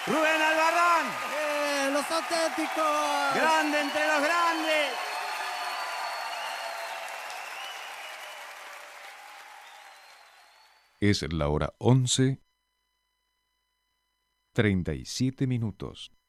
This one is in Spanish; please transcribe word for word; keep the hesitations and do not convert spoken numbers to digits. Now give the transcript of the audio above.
Rubén Albarrán. ¡Eh, los auténticos! Grande entre los grandes. Es la hora once, treinta y siete minutos.